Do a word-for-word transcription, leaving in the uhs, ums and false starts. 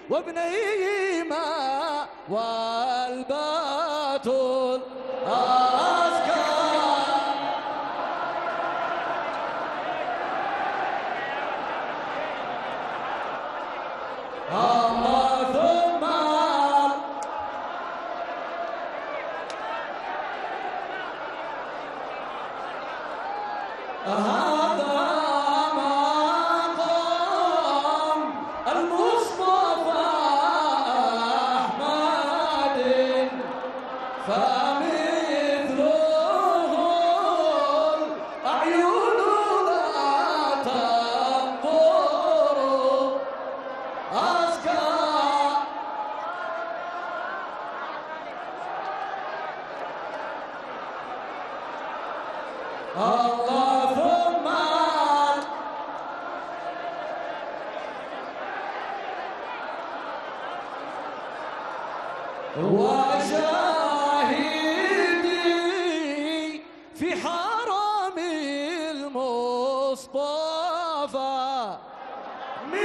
وابنيما والباتول أزكى. الله ثم هذا مقام المصطفى أحمد فمثله الأعين لا تنظر أزكى. الله ثم وشاهدي في حرم المصطفى